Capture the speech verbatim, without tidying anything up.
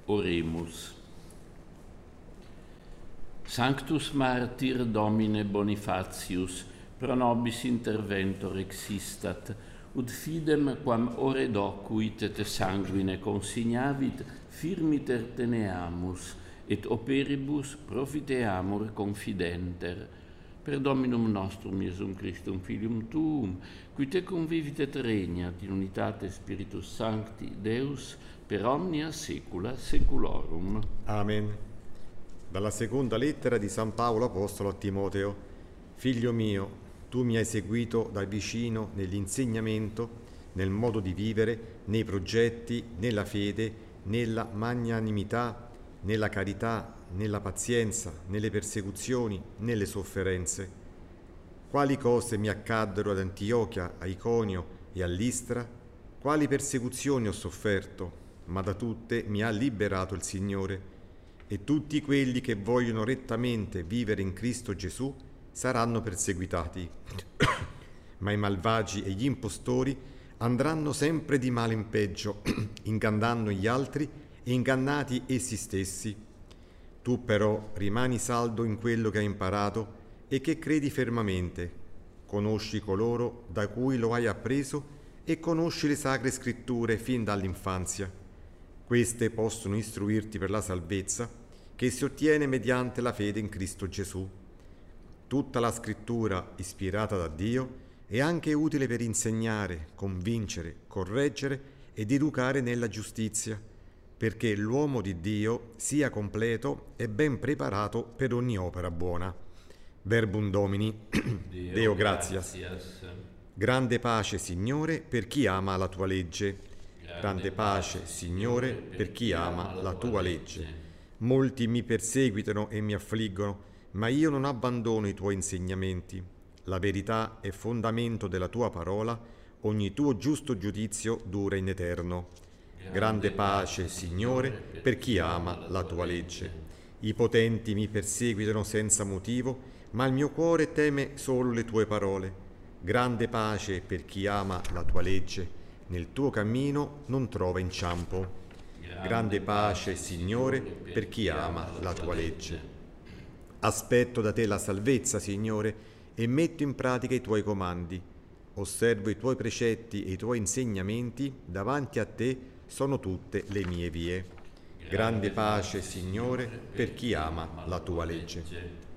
Oremus. Sanctus martyr Domine Bonifatius, pro nobis interventor existat, ut fidem quam ore docuit et sanguine consignavit, firmiter teneamus, et operibus profiteamur confidenter. Per Dominum nostrum Iesum Christum Filium Tuum, qui te convivit et regnat in unitate Spiritus Sancti, Deus, per omnia saecula saeculorum. Amen. Dalla seconda lettera di San Paolo Apostolo a Timoteo. Figlio mio, tu mi hai seguito da vicino nell'insegnamento, nel modo di vivere, nei progetti, nella fede, nella magnanimità, nella carità, nella pazienza, nelle persecuzioni, nelle sofferenze. Quali cose mi accaddero ad Antiochia, a Iconio e a Listra? Quali persecuzioni ho sofferto, ma da tutte mi ha liberato il Signore. E tutti quelli che vogliono rettamente vivere in Cristo Gesù saranno perseguitati. Ma i malvagi e gli impostori andranno sempre di male in peggio, ingannando gli altri e ingannati essi stessi. Tu però rimani saldo in quello che hai imparato e che credi fermamente. Conosci coloro da cui lo hai appreso e conosci le sacre scritture fin dall'infanzia. Queste possono istruirti per la salvezza che si ottiene mediante la fede in Cristo Gesù. Tutta la scrittura, ispirata da Dio, è anche utile per insegnare, convincere, correggere ed educare nella giustizia, perché l'uomo di Dio sia completo e ben preparato per ogni opera buona. Verbum Domini, Deo, Deo gratias. gratias. Grande pace, Signore, per chi ama la tua legge. Grande, Grande pace, Signore, per chi ama la tua legge. Molti mi perseguitano e mi affliggono, ma io non abbandono i tuoi insegnamenti. La verità è fondamento della tua parola, ogni tuo giusto giudizio dura in eterno. Grande pace, Signore, per chi ama la tua legge. I potenti mi perseguitano senza motivo, ma il mio cuore teme solo le tue parole. Grande pace per chi ama la tua legge, nel tuo cammino non trova inciampo. Grande pace, Signore, per chi ama la tua legge. Aspetto da te la salvezza, Signore, e metto in pratica i tuoi comandi. Osservo i tuoi precetti e i tuoi insegnamenti, davanti a te sono tutte le mie vie. Grande pace, Signore, per chi ama la tua legge.